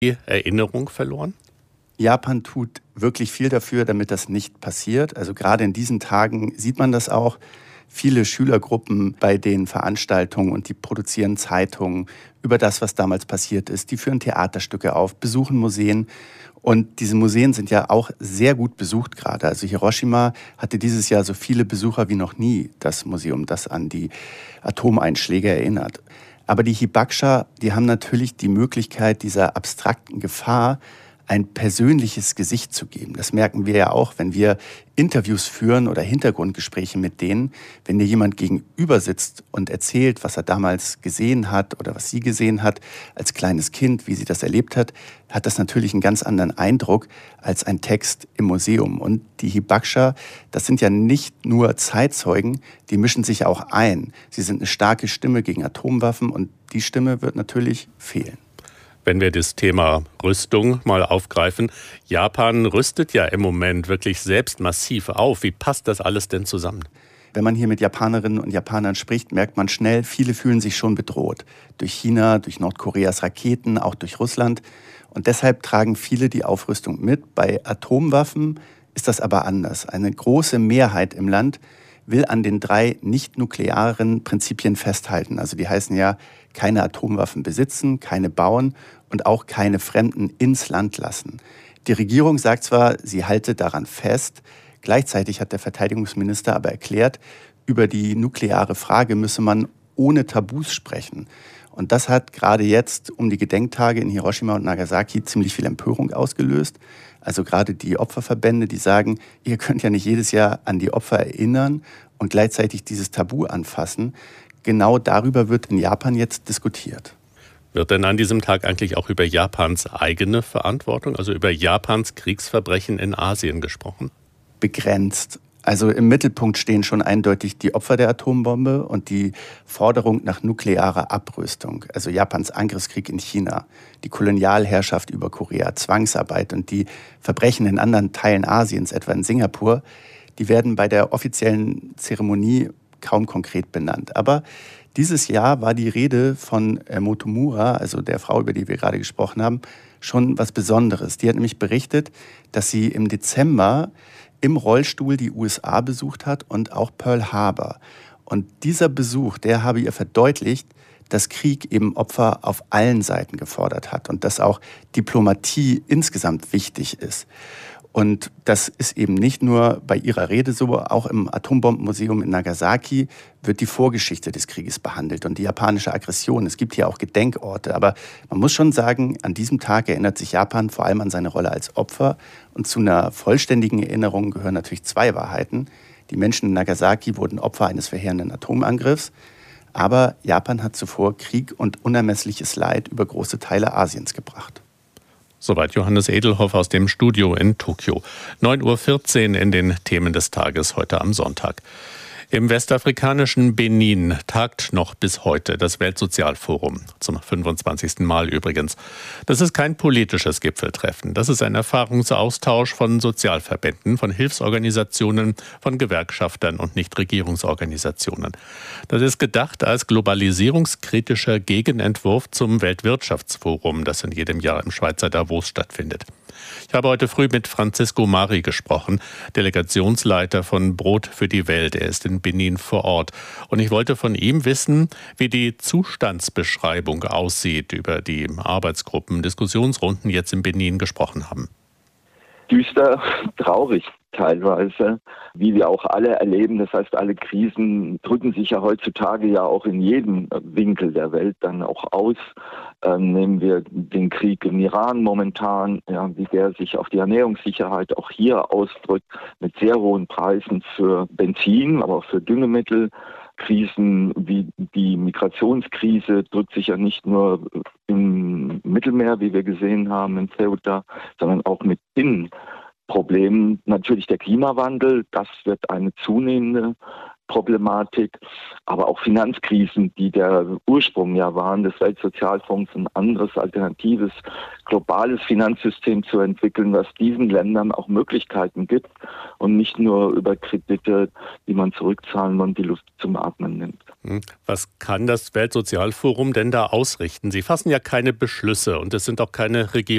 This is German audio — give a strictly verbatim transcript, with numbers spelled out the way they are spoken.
die Erinnerung verloren? Japan tut wirklich viel dafür, damit das nicht passiert. Also gerade in diesen Tagen sieht man das auch. Viele Schülergruppen bei den Veranstaltungen und die produzieren Zeitungen über das, was damals passiert ist. Die führen Theaterstücke auf, besuchen Museen. Und diese Museen sind ja auch sehr gut besucht gerade. Also Hiroshima hatte dieses Jahr so viele Besucher wie noch nie, das Museum, das an die Atomeinschläge erinnert. Aber die Hibakusha, die haben natürlich die Möglichkeit, dieser abstrakten Gefahr ein persönliches Gesicht zu geben. Das merken wir ja auch, wenn wir Interviews führen oder Hintergrundgespräche mit denen. Wenn dir jemand gegenüber sitzt und erzählt, was er damals gesehen hat oder was sie gesehen hat als kleines Kind, wie sie das erlebt hat, hat das natürlich einen ganz anderen Eindruck als ein Text im Museum. Und die Hibakusha, das sind ja nicht nur Zeitzeugen, die mischen sich auch ein. Sie sind eine starke Stimme gegen Atomwaffen und die Stimme wird natürlich fehlen. Wenn wir das Thema Rüstung mal aufgreifen, Japan rüstet ja im Moment wirklich selbst massiv auf. Wie passt das alles denn zusammen? Wenn man hier mit Japanerinnen und Japanern spricht, merkt man schnell, viele fühlen sich schon bedroht. Durch China, durch Nordkoreas Raketen, auch durch Russland. Und deshalb tragen viele die Aufrüstung mit. Bei Atomwaffen ist das aber anders. Eine große Mehrheit im Land will an den drei nicht-nuklearen Prinzipien festhalten. Also die heißen ja, keine Atomwaffen besitzen, keine bauen und auch keine Fremden ins Land lassen. Die Regierung sagt zwar, sie halte daran fest, gleichzeitig hat der Verteidigungsminister aber erklärt, über die nukleare Frage müsse man ohne Tabus sprechen. Und das hat gerade jetzt um die Gedenktage in Hiroshima und Nagasaki ziemlich viel Empörung ausgelöst. Also gerade die Opferverbände, die sagen, ihr könnt ja nicht jedes Jahr an die Opfer erinnern und gleichzeitig dieses Tabu anfassen. Genau darüber wird in Japan jetzt diskutiert. Wird denn an diesem Tag eigentlich auch über Japans eigene Verantwortung, also über Japans Kriegsverbrechen in Asien gesprochen? Begrenzt. Also im Mittelpunkt stehen schon eindeutig die Opfer der Atombombe und die Forderung nach nuklearer Abrüstung. Also Japans Angriffskrieg in China, die Kolonialherrschaft über Korea, Zwangsarbeit und die Verbrechen in anderen Teilen Asiens, etwa in Singapur, die werden bei der offiziellen Zeremonie kaum konkret benannt. Aber dieses Jahr war die Rede von Motomura, also der Frau, über die wir gerade gesprochen haben, schon was Besonderes. Die hat nämlich berichtet, dass sie im Dezember im Rollstuhl die U S A besucht hat und auch Pearl Harbor. Und dieser Besuch, der habe ihr verdeutlicht, dass Krieg eben Opfer auf allen Seiten gefordert hat und dass auch Diplomatie insgesamt wichtig ist. Und das ist eben nicht nur bei ihrer Rede so, auch im Atombombenmuseum in Nagasaki wird die Vorgeschichte des Krieges behandelt und die japanische Aggression. Es gibt hier auch Gedenkorte, aber man muss schon sagen, an diesem Tag erinnert sich Japan vor allem an seine Rolle als Opfer. Und zu einer vollständigen Erinnerung gehören natürlich zwei Wahrheiten. Die Menschen in Nagasaki wurden Opfer eines verheerenden Atomangriffs, aber Japan hat zuvor Krieg und unermessliches Leid über große Teile Asiens gebracht. Soweit Johannes Edelhoff aus dem Studio in Tokio. neun Uhr vierzehn in den Themen des Tages heute am Sonntag. Im westafrikanischen Benin tagt noch bis heute das Weltsozialforum, zum fünfundzwanzigsten Mal übrigens. Das ist kein politisches Gipfeltreffen, das ist ein Erfahrungsaustausch von Sozialverbänden, von Hilfsorganisationen, von Gewerkschaftern und Nichtregierungsorganisationen. Das ist gedacht als globalisierungskritischer Gegenentwurf zum Weltwirtschaftsforum, das in jedem Jahr im Schweizer Davos stattfindet. Ich habe heute früh mit Francisco Mari gesprochen, Delegationsleiter von Brot für die Welt. Er ist in Benin vor Ort. Und ich wollte von ihm wissen, wie die Zustandsbeschreibung aussieht, über die Arbeitsgruppen, Diskussionsrunden jetzt in Benin gesprochen haben. Düster, traurig teilweise, wie wir auch alle erleben. Das heißt, alle Krisen drücken sich ja heutzutage ja auch in jedem Winkel der Welt dann auch aus. Ähm, nehmen wir den Krieg im Iran momentan, ja, wie der sich auf die Ernährungssicherheit auch hier ausdrückt, mit sehr hohen Preisen für Benzin, aber auch für Düngemittel. Krisen wie die Migrationskrise drückt sich ja nicht nur im Mittelmeer, wie wir gesehen haben in Ceuta, sondern auch mit Innenproblemen. Natürlich der Klimawandel, das wird eine zunehmende Problematik, aber auch Finanzkrisen, die der Ursprung ja waren des Weltsozialfonds, ein anderes alternatives globales Finanzsystem zu entwickeln, was diesen Ländern auch Möglichkeiten gibt und nicht nur über Kredite, die man zurückzahlen und die Luft zum Atmen nimmt. Was kann das Weltsozialforum denn da ausrichten? Sie fassen ja keine Beschlüsse und es sind auch keine Regierungen.